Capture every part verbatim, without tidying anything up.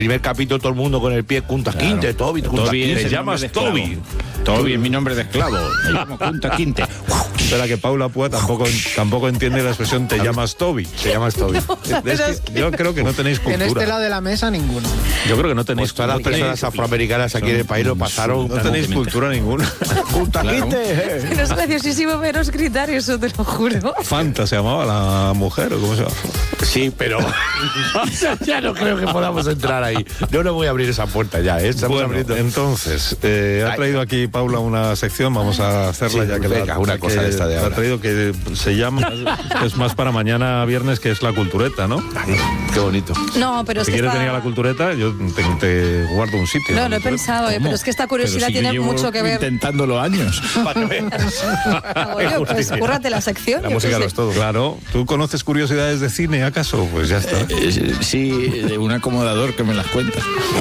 Primer capítulo, todo el mundo con el pie Kunta Claro. Kinte, Toby, Kunta Toby Kinte. es Te el llamas nombre de esclavo. Toby. Toby es mi nombre de esclavo. Me llamo Kunta Kinte. Espera, que Paula Púa tampoco, tampoco entiende la expresión te llamas Toby. Te llamas Toby. Es que yo creo que no tenéis En cultura. este lado de la mesa, ninguno. Yo creo que no tenéis Pues todas las cultura. personas afroamericanas aquí en el país lo pasaron. No tenéis cultura ninguna. Kunta Claro. Kinte. Pero es graciosísimo veros gritar eso, te lo juro. Fanta se llamaba la mujer, ¿o cómo se llama? Sí, pero ya no creo que podamos entrar ahí. Yo no voy a abrir esa puerta ya, ¿eh? Estamos Bueno, abriendo. entonces, eh, ha traído aquí Paula una sección, vamos a hacerla Sí, ya que venga, la, una que cosa de esta de la ahora. ha traído que se llama, es más para mañana viernes, que es la cultureta, ¿no? Ay, qué bonito. No, pero es Si que quieres esta... venir a la cultureta, yo te, te guardo un sitio. No, la lo he cultureta. pensado, eh, pero es que esta curiosidad Pero si yo tiene llevo mucho que ver. intentándolo años. Ah, bueno, pues cúrrate la sección. La yo música qué lo sé. es todo. Claro, ¿tú conoces curiosidades de cine, acaso? Pues ya está. Eh, Sí, de un acomodador que me las cuenta.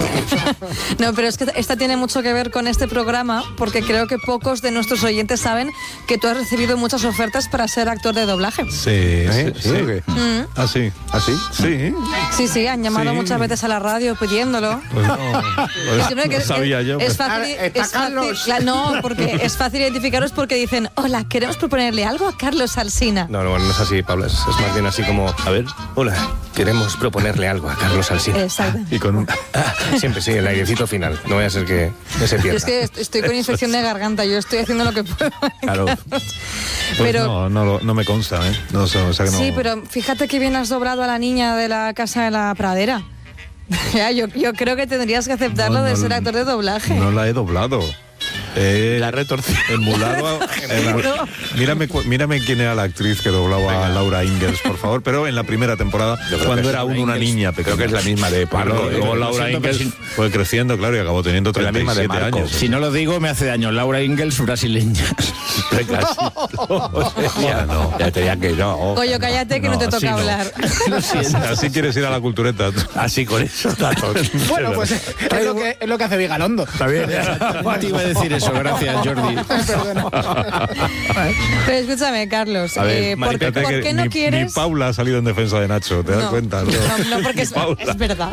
No, pero es que esta tiene mucho que ver con este programa, porque creo que pocos de nuestros oyentes saben que tú has recibido muchas ofertas para ser actor de doblaje. Sí, ¿Eh? sí, ¿Sí o qué? Mm. ¿Ah, sí? ¿Ah, sí? Sí. Sí, sí, han llamado Sí. muchas veces a la radio pidiéndolo. Pues no, pues Yo creo que no sabía yo. Es pero- fácil, Ah, está es fácil- Carlos. la- no, porque es fácil identificaros porque dicen, hola, queremos proponerle algo a Carlos Alsina. No, no, no es así, Paula. Es, es más bien así como, a ver, hola, queremos proponerle algo a Carlos Alsina. Exacto. Y con un... Ah, siempre sí, el airecito final. No vaya a ser que, que se Yo pierda. es que est- estoy con infección de garganta, yo estoy haciendo lo que puedo. Claro. Pues Pero no, no, lo- no me consta, ¿eh? No sé, o sea que no... sí, pero fíjate que bien has doblado a la niña de la casa de la pradera. Ya, yo, yo creo que tendrías que aceptarlo No, de no, ser actor de doblaje. No la he doblado. Eh, La retorcida. Emulado. em- mírame, cu- mírame quién era la actriz que doblaba a Laura Ingalls, por favor. Pero en la primera temporada, creo cuando que era es aún una Laura Ingalls. niña pequeña. Creo que es la misma de Pardo. Luego, ¿eh? luego Lo Laura siento, pero Ingalls si- fue creciendo, claro, y acabó teniendo Es la treinta y misma de siete Marco. años. Si no lo digo, me hace daño. Laura Ingalls, brasileña. Venga, sí. Ya, no, ya te diría que no. Goyo, cállate que no, No, te así toca no. hablar. Así quieres ir a la cultureta. Así con eso, datos. Bueno, pues es lo que, es lo que hace Vigalondo. Está bien. Te iba a decir eso, gracias, Jordi. Perdona. Pero escúchame, Carlos, A ver, eh, ¿por, qué, Fíjate por que qué no ni, quieres...? ni Paula ha salido en defensa de Nacho, ¿te das No, cuenta? No, no, porque es, Paula. es verdad.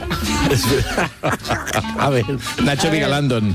A ver. Nacho Vigalandon.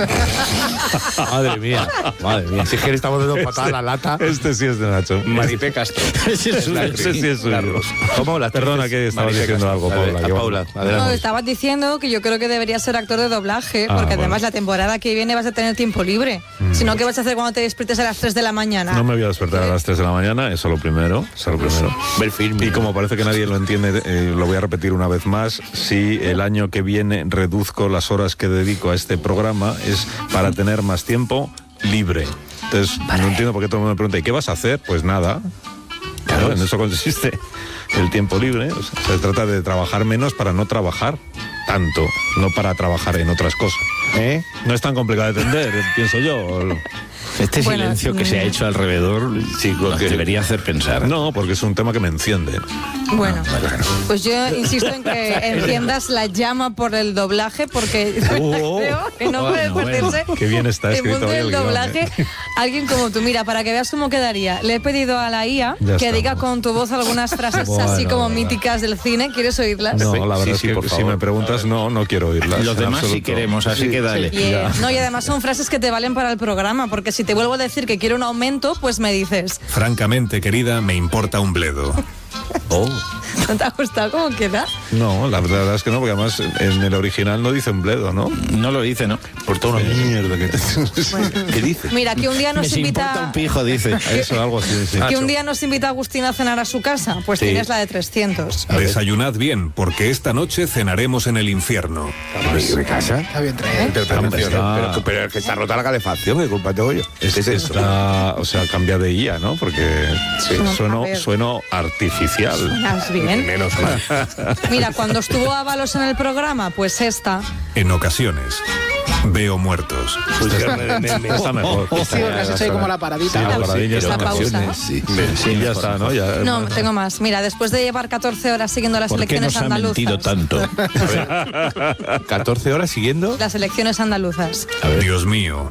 Madre mía. Madre mía. Si es que le estamos dando patada a la lata. Este sí es de Nacho. Maripé Castro. Ese es Ese suyo. sí es suyo. Carlos. ¿Cómo la Perdona que estabas diciendo algo, A ver, Paula. a que va- Paula, No, adelante. estabas diciendo que yo creo que deberías ser actor de doblaje, Ah, porque bueno. además la temporada que viene vas a tener tiempo libre. Si no, ¿qué vas a hacer cuando te despiertes a las tres de la mañana? No me voy a despertar a las tres de la mañana, eso lo primero, eso lo primero. Ver film. Y como parece que nadie lo entiende, eh, lo voy a repetir una vez más, si el año que viene reduzco las horas que dedico a este programa es para tener más tiempo libre. Entonces, no entiendo por qué todo el mundo me pregunta, ¿y qué vas a hacer? Pues nada. Claro, en eso consiste el tiempo libre. O sea, se trata de trabajar menos para no trabajar tanto, no para trabajar en otras cosas. ¿Eh? No es tan complicado de entender, pienso yo. Este Bueno, silencio que se ha hecho alrededor Chico, nos que- debería hacer pensar. No, porque es un tema que me enciende. Bueno, pues yo insisto en que enciendas la llama por el doblaje, porque Oh. creo que no puede Bueno, perderse qué bien está el escrito mundo hoy del el guión, doblaje. ¿eh? Alguien como tú, mira, para que veas cómo quedaría. Le he pedido a la I A Ya que diga estamos. con tu voz algunas frases Bueno, así como venga. míticas del cine. ¿Quieres oírlas? No, Sí, la verdad sí, es sí, que por si favor. me preguntas, no, no quiero oírlas. Los en demás sí absoluto. queremos, así que dale. Yeah. No, y además son frases que te valen para el programa, porque si te vuelvo a decir que quiero un aumento, pues me dices, Francamente, querida, me importa un bledo. Oh. ¿no te ha gustado cómo queda? No, la verdad es que no, porque además en el original no dice un bledo, ¿no? No lo dice, ¿no? Por toda una mierda que ¿Qué dice? Mira, que un día nos Me importa invita... un pijo, dice. Eso, algo así, sí. Que un día nos invita Agustín a cenar a su casa, pues Sí. tienes la de trescientos. Desayunad bien, porque esta noche cenaremos en el infierno. ¿De casa? Está bien traído. Interpretación, está- ¿eh? Pero, pero es que está rota la calefacción, ¿qué culpa tengo yo? Es, ¿Qué es eso? está, o sea, cambia de I A, ¿no? Porque No, a sueno, ver. sueno artificial. ¿Estás bien? Menos mal. Mira, cuando estuvo Ábalos en el programa, pues esta. En ocasiones, veo muertos. Está mejor. Sí, porque has hecho ahí como la paradita. Sí, la La- paradilla la está pausa. mejor. Sí, sí, ya está, ¿no? Ya, No, tengo más. Mira, después de llevar catorce horas siguiendo las ¿Por qué elecciones nos ha andaluzas. mentido tanto? catorce horas siguiendo. Las elecciones andaluzas. Dios mío,